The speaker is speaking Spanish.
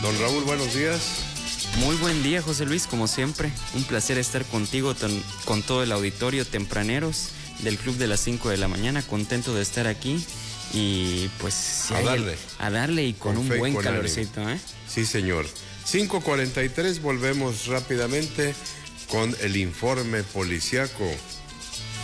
Don Raúl, buenos días. Muy buen día, José Luis, como siempre. Un placer estar contigo, con todo el auditorio tempraneros del Club de las 5 de la mañana. Contento de estar aquí y pues si a darle y con un buen calorcito, ¿eh? Sí, señor. 5:43, volvemos rápidamente con el informe policiaco.